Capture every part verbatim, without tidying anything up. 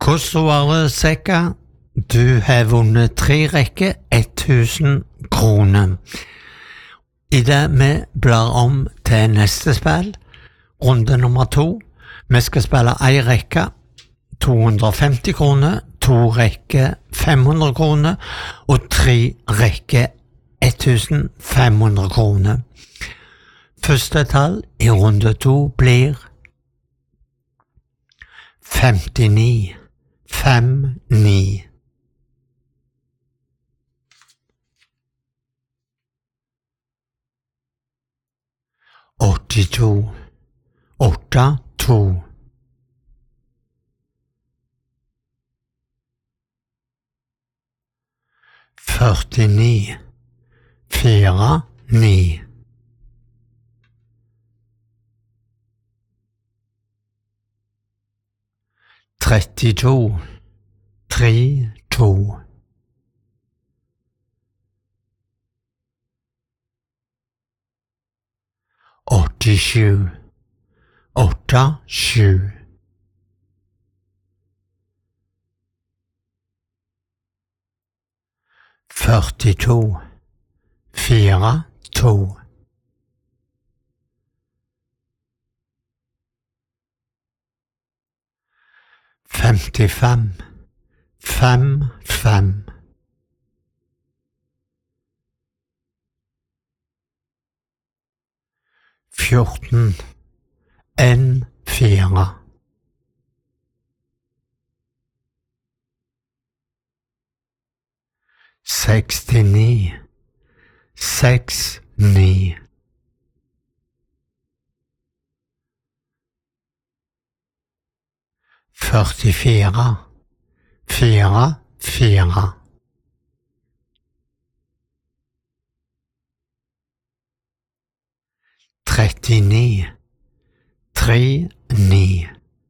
Kosovo Sekka, du har vunnet tre rekke tusen kroner. I det vi blar om til neste spill, runde nummer to. Vi skal spille ei rekke, to hundre og femti kroner, to rekke fem hundre kroner og tre rekke tusen fem hundre kroner. Første tall i runde to blir femtini, fem, ni. åttito, åtte, to. førtini, fire, ni. trettito, tre, to. åttisju, åtte, sju. førtito, fire, to. femtifem, fem, fem. fjorten, en, fire. sekstini, seks, ni. førtifire, fire, fire. trettini, tre, ni.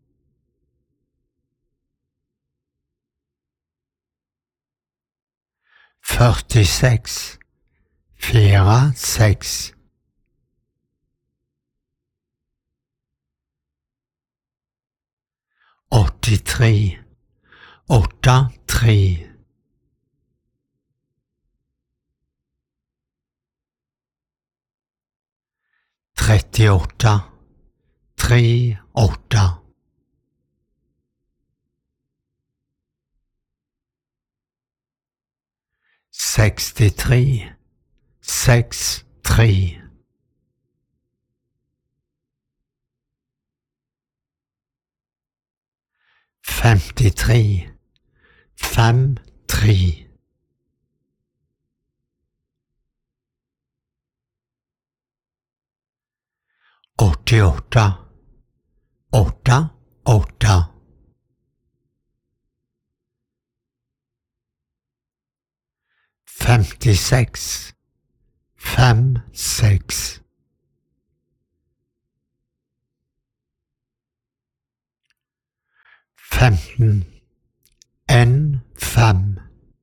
førtiseks, fire, seks. åttitre, åtte, tre. trettiåtte, tre, åtte. sekstitre, seks, tre. femtitre, fem, tre. åttiåtte, åtte, åtte. femtiseks, fem, seks. femten, en, fem.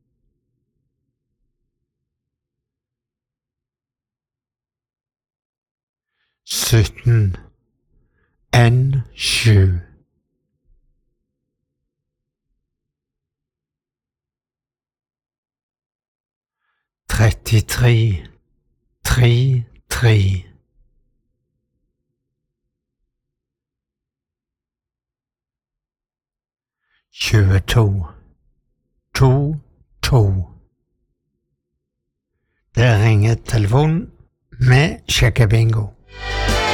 sytten, en, sju. trettitre, tre, tre. tjueto, to, to. Det ringer telefonen med sjekkebingo.